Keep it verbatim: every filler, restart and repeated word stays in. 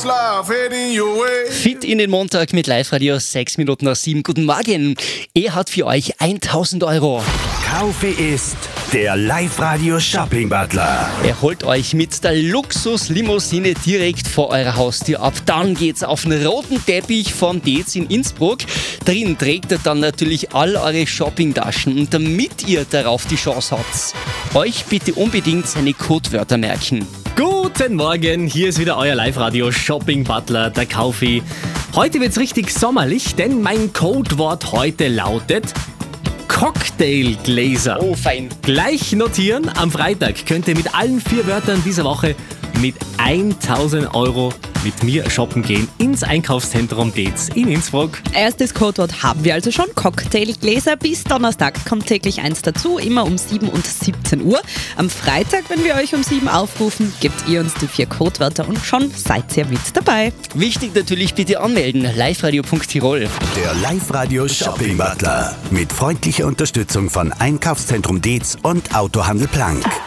life heading your way. Fit in den Montag mit Live-Radio, sechs Minuten nach sieben. Guten Morgen. Er hat für euch tausend Euro. Kaufe ist der Live-Radio Shopping Butler. Er holt euch mit der Luxuslimousine direkt vor eurer Haustür ab. Dann geht's auf den roten Teppich vom Dez in Innsbruck. Drin trägt er dann natürlich all eure Shoppingtaschen. Und damit ihr darauf die Chance habt, euch bitte unbedingt seine Codewörter merken. Guten Morgen, hier ist wieder euer Live-Radio Shopping Butler, der Kaufi. Heute wird's richtig sommerlich, denn mein Codewort heute lautet Cocktailgläser. Oh, fein. Gleich notieren, am Freitag könnt ihr mit allen vier Wörtern dieser Woche mit tausend Euro mit mir shoppen gehen ins Einkaufszentrum Dez in Innsbruck. Erstes Codewort haben wir also schon, Cocktailgläser. Bis Donnerstag kommt täglich eins dazu, immer um sieben und siebzehn Uhr. Am Freitag, wenn wir euch um sieben aufrufen, gebt ihr uns die vier Codewörter und schon seid ihr mit dabei. Wichtig natürlich bitte anmelden, liveradio punkt tirol. Der Live-Radio Shopping Butler mit freundlicher Unterstützung von Einkaufszentrum Dez und Autohandel Plank.